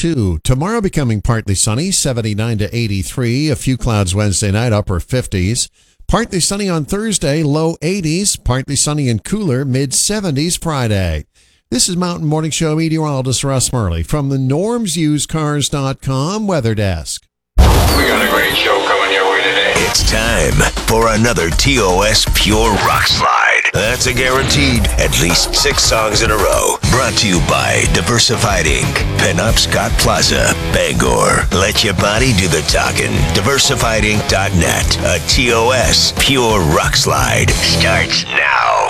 82. Tomorrow becoming partly sunny, 79 to 83. A few clouds Wednesday night, upper 50s. Partly sunny on Thursday, low 80s. Partly sunny and cooler, mid 70s Friday. This is Mountain Morning Show meteorologist Russ Murley from the NormsUseCars.com weather desk. We got a great show coming your way today. It's time for another TOS Pure Rock Slide. That's a guaranteed at least 6 songs in a row. Brought to you by Diversified Inc., Pinup Scott Plaza, Bangor. Let your body do the talking. DiversifiedInc.net. A TOS Pure Rock Slide starts now.